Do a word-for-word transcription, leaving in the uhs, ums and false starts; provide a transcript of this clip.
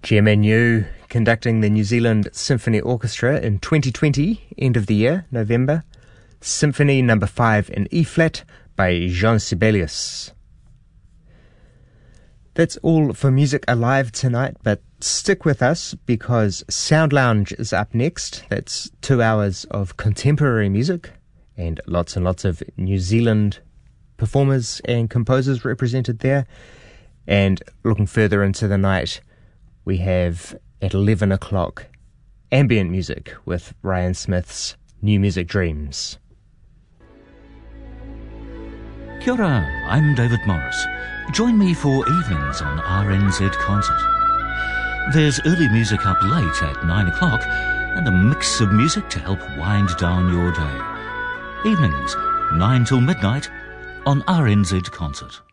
G M N U conducting the New Zealand Symphony Orchestra in twenty twenty, end of the year, November. Symphony number five in E-flat by Jean Sibelius. That's all for Music Alive tonight, but stick with us because Sound Lounge is up next. That's two hours of contemporary music and lots and lots of New Zealand performers and composers represented there. And looking further into the night, we have at eleven o'clock ambient music with Ryan Smith's New Music Dreams. Kia ora, I'm David Morris. Join me for evenings on R N Z Concert. There's early music up late at nine o'clock and a mix of music to help wind down your day. Evenings, nine till midnight on R N Z Concert.